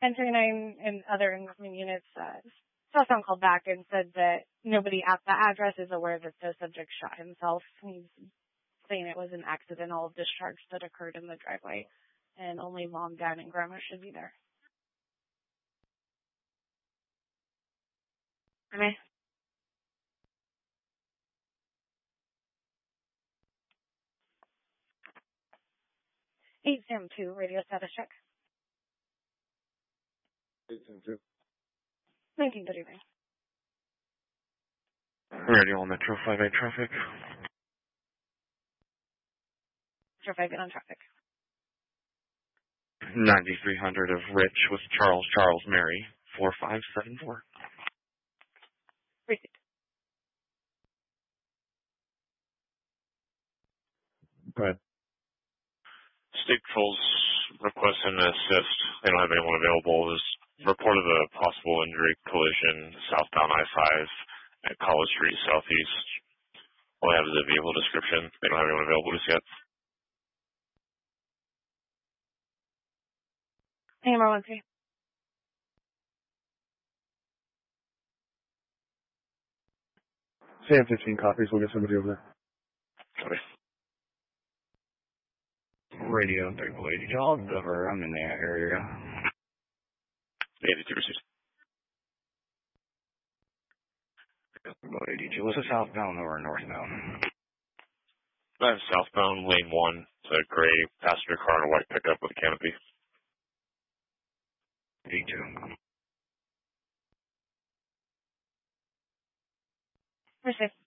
1039 and other incoming units, southbound called back and said that nobody at the address is aware that the subject shot himself. He's saying it was an accidental discharge that occurred in the driveway, and only mom, dad, and grandma should be there. Okay. 872, radio status check. 872. 1939. Radio on Metro 58 traffic. Metro 58 on traffic. 9300 of Rich with Charles Mary, 4574. Receipt. Go ahead. State Patrol's requesting an assist. They don't have anyone available. There's report of a possible injury collision southbound I-5 at College Street Southeast. All they have is a vehicle description. They don't have anyone available just yet. AMR 13. Sam 15 copies. We'll get somebody over there. Copy. Radio 3080 Jog, cover. I'm in that area. 82 received. 82. Was it southbound or northbound? I'm southbound, lane 1. It's a gray passenger car and a white pickup with a canopy. 82. Receipt.